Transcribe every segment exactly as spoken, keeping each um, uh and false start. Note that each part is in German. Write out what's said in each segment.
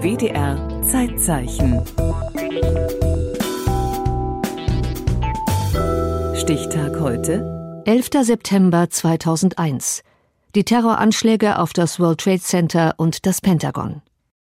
W D R Zeitzeichen. Stichtag heute: elfter September zweitausendeins. Die Terroranschläge auf das World Trade Center und das Pentagon.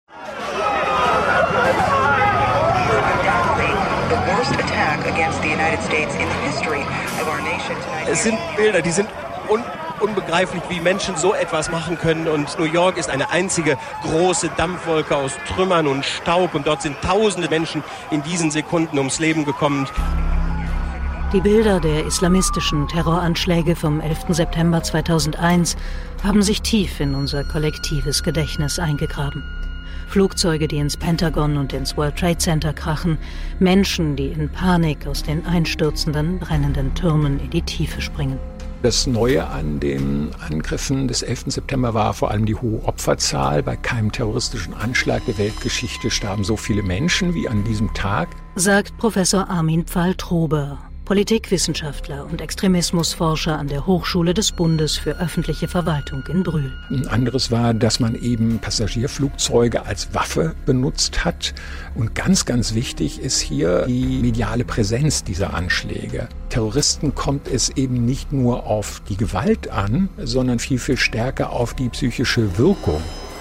Es sind Bilder, die sind un- unbegreiflich, wie Menschen so etwas machen können. Und New York ist eine einzige große Dampfwolke aus Trümmern und Staub. Und dort sind tausende Menschen in diesen Sekunden ums Leben gekommen. Die Bilder der islamistischen Terroranschläge vom elften September zweitausendeins haben sich tief in unser kollektives Gedächtnis eingegraben. Flugzeuge, die ins Pentagon und ins World Trade Center krachen, Menschen, die in Panik aus den einstürzenden, brennenden Türmen in die Tiefe springen. Das Neue an den Angriffen des elften September war vor allem die hohe Opferzahl. Bei keinem terroristischen Anschlag der Weltgeschichte starben so viele Menschen wie an diesem Tag, sagt Professor Armin Pfahl-Trober, Politikwissenschaftler und Extremismusforscher an der Hochschule des Bundes für öffentliche Verwaltung in Brühl. Ein anderes war, dass man eben Passagierflugzeuge als Waffe benutzt hat. Und ganz, ganz wichtig ist hier die mediale Präsenz dieser Anschläge. Terroristen kommt es eben nicht nur auf die Gewalt an, sondern viel, viel stärker auf die psychische Wirkung.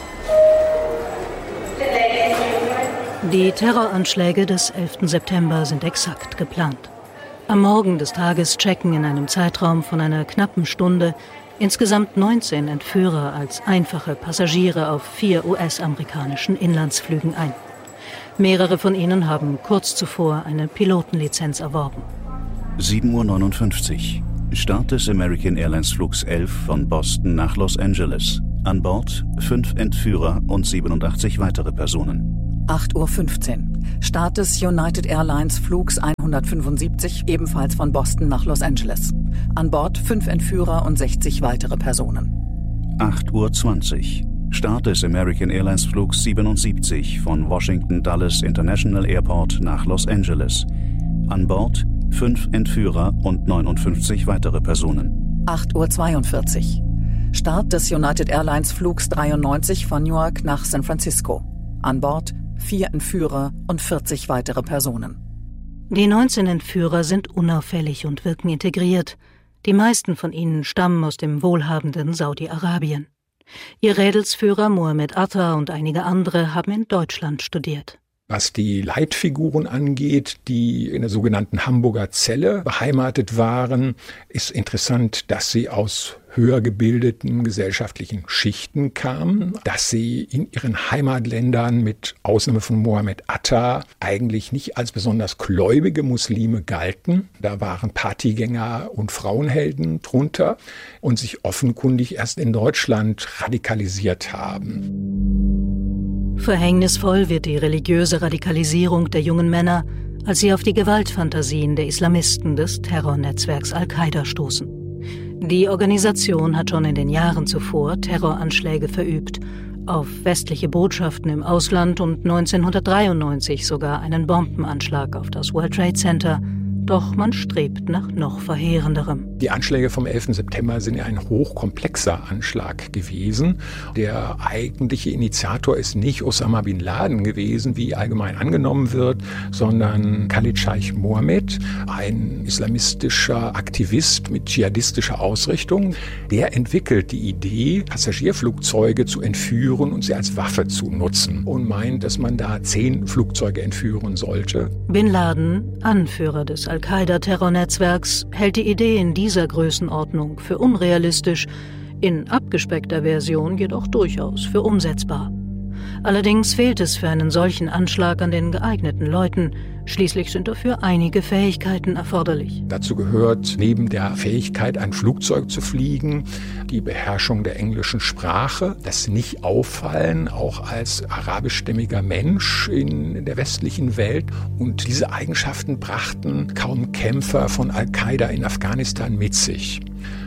Die Terroranschläge des elften September sind exakt geplant. Am Morgen des Tages checken in einem Zeitraum von einer knappen Stunde insgesamt neunzehn Entführer als einfache Passagiere auf vier U S-amerikanischen Inlandsflügen ein. Mehrere von ihnen haben kurz zuvor eine Pilotenlizenz erworben. sieben Uhr neunundfünfzig. Start des American Airlines Flugs elf von Boston nach Los Angeles. An Bord fünf Entführer und siebenundachtzig weitere Personen. acht Uhr fünfzehn. Start des United Airlines Flugs hundertfünfundsiebzig, ebenfalls von Boston nach Los Angeles. An Bord fünf Entführer und sechzig weitere Personen. acht Uhr zwanzig. Start des American Airlines Flugs siebenundsiebzig von Washington Dulles International Airport nach Los Angeles. An Bord fünf Entführer und neunundfünfzig weitere Personen. acht Uhr zweiundvierzig. Start des United Airlines Flugs dreiundneunzig von Newark nach San Francisco. An Bord vier Entführer und vierzig weitere Personen. Die neunzehn Entführer sind unauffällig und wirken integriert. Die meisten von ihnen stammen aus dem wohlhabenden Saudi-Arabien. Ihr Rädelsführer Mohammed Atta und einige andere haben in Deutschland studiert. Was die Leitfiguren angeht, die in der sogenannten Hamburger Zelle beheimatet waren, ist interessant, dass sie aus höher gebildeten gesellschaftlichen Schichten kamen, dass sie in ihren Heimatländern mit Ausnahme von Mohammed Atta eigentlich nicht als besonders gläubige Muslime galten. Da waren Partygänger und Frauenhelden drunter und sich offenkundig erst in Deutschland radikalisiert haben. Verhängnisvoll wird die religiöse Radikalisierung der jungen Männer, als sie auf die Gewaltfantasien der Islamisten des Terrornetzwerks Al-Qaida stoßen. Die Organisation hat schon in den Jahren zuvor Terroranschläge verübt, auf westliche Botschaften im Ausland und neunzehnhundertdreiundneunzig sogar einen Bombenanschlag auf das World Trade Center. Doch man strebt nach noch verheerenderem. Die Anschläge vom elften September sind ja ein hochkomplexer Anschlag gewesen. Der eigentliche Initiator ist nicht Osama bin Laden gewesen, wie allgemein angenommen wird, sondern Khalid Scheich Mohammed, ein islamistischer Aktivist mit dschihadistischer Ausrichtung. Der entwickelt die Idee, Passagierflugzeuge zu entführen und sie als Waffe zu nutzen und meint, dass man da zehn Flugzeuge entführen sollte. Bin Laden, Anführer des Al-Qaida-Terrornetzwerks, hält die Idee in dieser Größenordnung für unrealistisch, in abgespeckter Version jedoch durchaus für umsetzbar. Allerdings fehlt es für einen solchen Anschlag an den geeigneten Leuten. Schließlich sind dafür einige Fähigkeiten erforderlich. Dazu gehört neben der Fähigkeit, ein Flugzeug zu fliegen, die Beherrschung der englischen Sprache, das Nicht-Auffallen, auch als arabischstämmiger Mensch in der westlichen Welt. Und diese Eigenschaften brachten kaum Kämpfer von Al-Qaida in Afghanistan mit sich.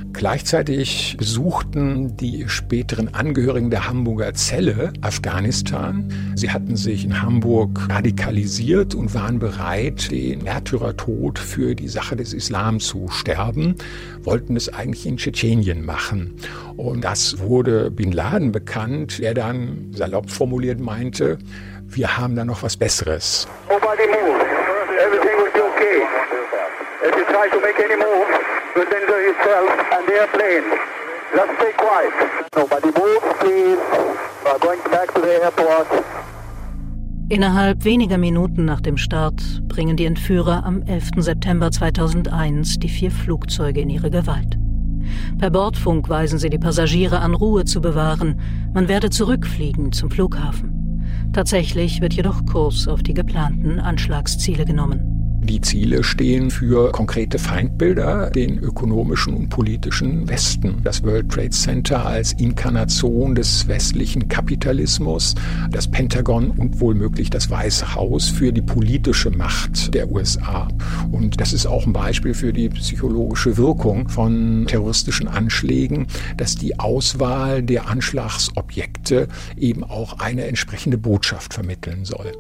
Gleichzeitig besuchten die späteren Angehörigen der Hamburger Zelle Afghanistan. Sie hatten sich in Hamburg radikalisiert und waren bereit, den Märtyrertod für die Sache des Islam zu sterben, wollten es eigentlich in Tschetschenien machen. Und das wurde Bin Laden bekannt, der dann salopp formuliert meinte, wir haben da noch was Besseres. Nobody move. Everything will be okay. If you try to make any move, you'll injure yourself and the airplane. Just stay quiet. Nobody move, please. We are going back to the airport. Innerhalb weniger Minuten nach dem Start bringen die Entführer am elften September zweitausendeins die vier Flugzeuge in ihre Gewalt. Per Bordfunk weisen sie die Passagiere an, Ruhe zu bewahren. Man werde zurückfliegen zum Flughafen. Tatsächlich wird jedoch Kurs auf die geplanten Anschlagsziele genommen. Die Ziele stehen für konkrete Feindbilder, den ökonomischen und politischen Westen. Das World Trade Center als Inkarnation des westlichen Kapitalismus, das Pentagon und wohlmöglich das Weiße Haus für die politische Macht der U S A. Und das ist auch ein Beispiel für die psychologische Wirkung von terroristischen Anschlägen, dass die Auswahl der Anschlagsobjekte eben auch eine entsprechende Botschaft vermitteln soll.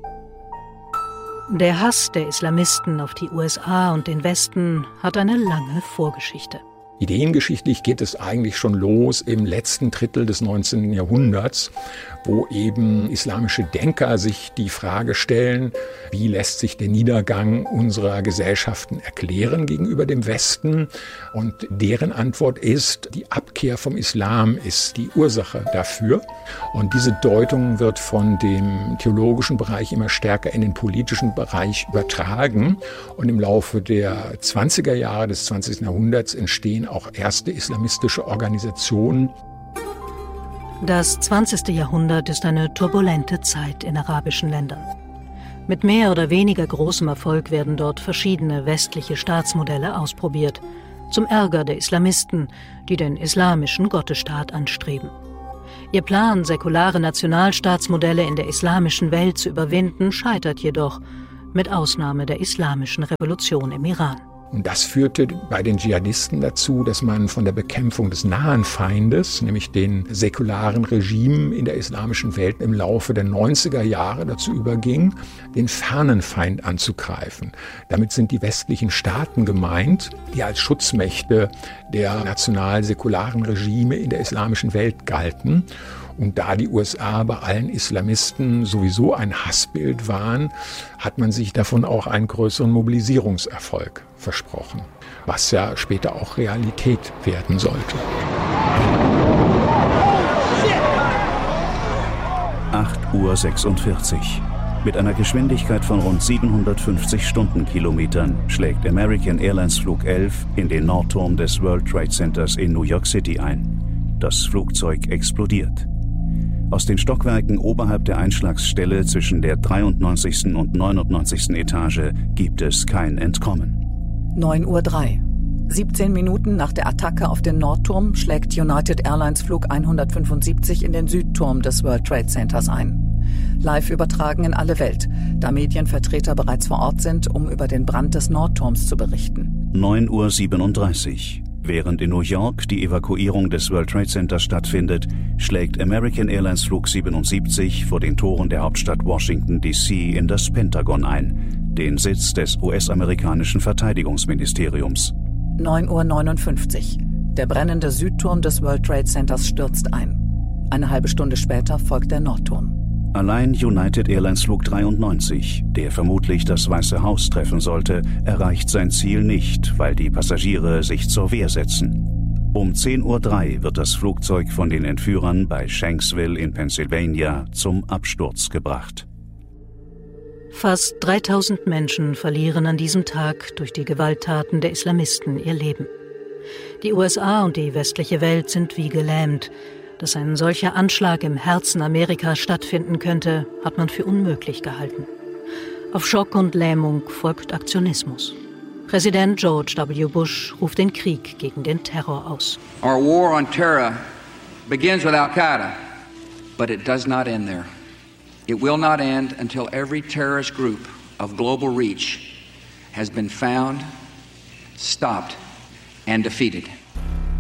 Der Hass der Islamisten auf die U S A und den Westen hat eine lange Vorgeschichte. Ideengeschichtlich geht es eigentlich schon los im letzten Drittel des neunzehnten Jahrhunderts, wo eben islamische Denker sich die Frage stellen, wie lässt sich der Niedergang unserer Gesellschaften erklären gegenüber dem Westen? Und deren Antwort ist, die Abkehr vom Islam ist die Ursache dafür. Und diese Deutung wird von dem theologischen Bereich immer stärker in den politischen Bereich übertragen. Und im Laufe der zwanziger Jahre des zwanzigsten Jahrhunderts entstehen auch erste islamistische Organisationen. Das zwanzigste Jahrhundert ist eine turbulente Zeit in arabischen Ländern. Mit mehr oder weniger großem Erfolg werden dort verschiedene westliche Staatsmodelle ausprobiert, zum Ärger der Islamisten, die den islamischen Gottesstaat anstreben. Ihr Plan, säkulare Nationalstaatsmodelle in der islamischen Welt zu überwinden, scheitert jedoch, mit Ausnahme der islamischen Revolution im Iran. Und das führte bei den Dschihadisten dazu, dass man von der Bekämpfung des nahen Feindes, nämlich den säkularen Regimen in der islamischen Welt, im Laufe der neunziger Jahre dazu überging, den fernen Feind anzugreifen. Damit sind die westlichen Staaten gemeint, die als Schutzmächte der national-säkularen Regime in der islamischen Welt galten. Und da die U S A bei allen Islamisten sowieso ein Hassbild waren, hat man sich davon auch einen größeren Mobilisierungserfolg versprochen, was ja später auch Realität werden sollte. acht Uhr sechsundvierzig. Mit einer Geschwindigkeit von rund siebenhundertfünfzig Stundenkilometern schlägt American Airlines Flug elf in den Nordturm des World Trade Centers in New York City ein. Das Flugzeug explodiert. Aus den Stockwerken oberhalb der Einschlagsstelle zwischen der dreiundneunzigsten und neunundneunzigsten Etage gibt es kein Entkommen. neun Uhr drei. siebzehn Minuten nach der Attacke auf den Nordturm schlägt United Airlines Flug hundertfünfundsiebzig in den Südturm des World Trade Centers ein. Live übertragen in alle Welt, da Medienvertreter bereits vor Ort sind, um über den Brand des Nordturms zu berichten. neun Uhr siebenunddreißig. Während in New York die Evakuierung des World Trade Centers stattfindet, schlägt American Airlines Flug siebenundsiebzig vor den Toren der Hauptstadt Washington D C in das Pentagon ein, den Sitz des U S-amerikanischen Verteidigungsministeriums. neun Uhr neunundfünfzig. Der brennende Südturm des World Trade Centers stürzt ein. Eine halbe Stunde später folgt der Nordturm. Allein United Airlines Flug dreiundneunzig, der vermutlich das Weiße Haus treffen sollte, erreicht sein Ziel nicht, weil die Passagiere sich zur Wehr setzen. Um zehn Uhr drei wird das Flugzeug von den Entführern bei Shanksville in Pennsylvania zum Absturz gebracht. Fast dreitausend Menschen verlieren an diesem Tag durch die Gewalttaten der Islamisten ihr Leben. Die U S A und die westliche Welt sind wie gelähmt. Dass ein solcher Anschlag im Herzen Amerikas stattfinden könnte, hat man für unmöglich gehalten. Auf Schock und Lähmung folgt Aktionismus. Präsident George W. Bush ruft den Krieg gegen den Terror aus. Our war on terror begins with Al-Qaeda, but it does not end there. It will not end until every terrorist group of global reach has been found, stopped and defeated.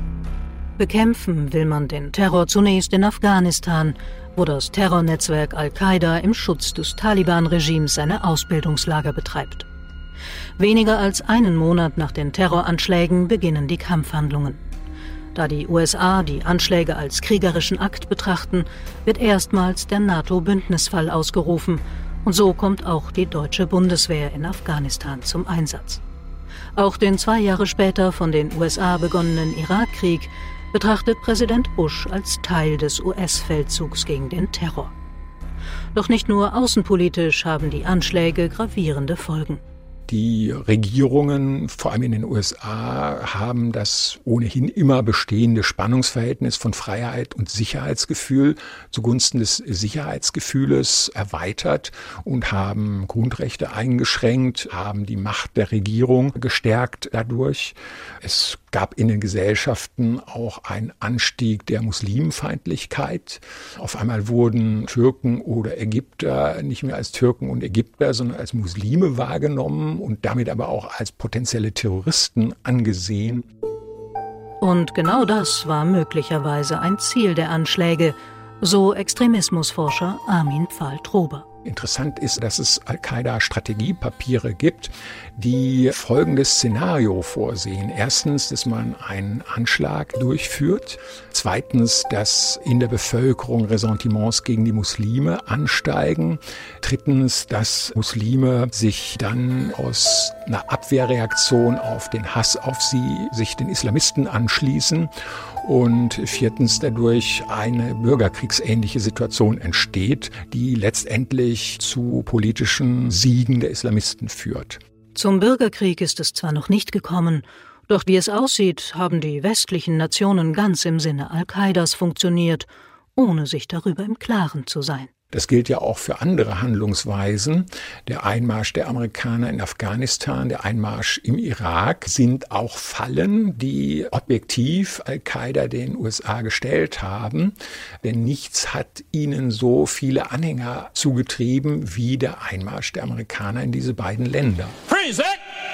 Bekämpfen will man den Terror zunächst in Afghanistan, wo das Terrornetzwerk Al-Qaida im Schutz des Taliban-Regimes seine Ausbildungslager betreibt. Weniger als einen Monat nach den Terroranschlägen beginnen die Kampfhandlungen. Da die U S A die Anschläge als kriegerischen Akt betrachten, wird erstmals der NATO-Bündnisfall ausgerufen und so kommt auch die deutsche Bundeswehr in Afghanistan zum Einsatz. Auch den zwei Jahre später von den U S A begonnenen Irakkrieg betrachtet Präsident Bush als Teil des U S-Feldzugs gegen den Terror. Doch nicht nur außenpolitisch haben die Anschläge gravierende Folgen. Die Regierungen, vor allem in den U S A, haben das ohnehin immer bestehende Spannungsverhältnis von Freiheit und Sicherheitsgefühl zugunsten des Sicherheitsgefühles erweitert und haben Grundrechte eingeschränkt, haben die Macht der Regierung gestärkt dadurch. Es gab in den Gesellschaften auch einen Anstieg der Muslimfeindlichkeit. Auf einmal wurden Türken oder Ägypter nicht mehr als Türken und Ägypter, sondern als Muslime wahrgenommen und damit aber auch als potenzielle Terroristen angesehen. Und genau das war möglicherweise ein Ziel der Anschläge, so Extremismusforscher Armin Pfahl-Trober. Interessant ist, dass es Al-Qaida-Strategiepapiere gibt, die folgendes Szenario vorsehen. Erstens, dass man einen Anschlag durchführt. Zweitens, dass in der Bevölkerung Ressentiments gegen die Muslime ansteigen. Drittens, dass Muslime sich dann aus einer Abwehrreaktion auf den Hass auf sie, sich den Islamisten anschließen. Und viertens, dadurch eine bürgerkriegsähnliche Situation entsteht, die letztendlich zu politischen Siegen der Islamisten führt. Zum Bürgerkrieg ist es zwar noch nicht gekommen, doch wie es aussieht, haben die westlichen Nationen ganz im Sinne Al-Qaidas funktioniert, ohne sich darüber im Klaren zu sein. Das gilt ja auch für andere Handlungsweisen. Der Einmarsch der Amerikaner in Afghanistan, der Einmarsch im Irak sind auch Fallen, die objektiv Al-Qaida den U S A gestellt haben. Denn nichts hat ihnen so viele Anhänger zugetrieben wie der Einmarsch der Amerikaner in diese beiden Länder. Freeze it!